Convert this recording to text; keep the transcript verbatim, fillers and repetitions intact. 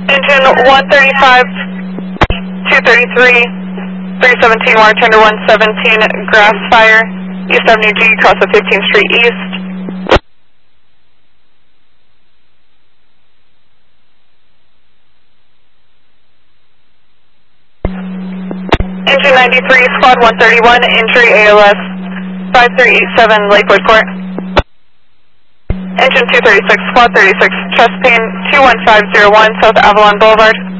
Engine one thirty-five, two thirty-three, three seventeen, water tender one seventeen, grass fire, East Avenue G, across the fifteenth Street East. Engine ninety-three, squad one thirty-one, injury A L S five three eight seven, Lakewood Court. Engine two thirty-six, squad thirty-six, chest pain two one five zero one, South Avalon Boulevard.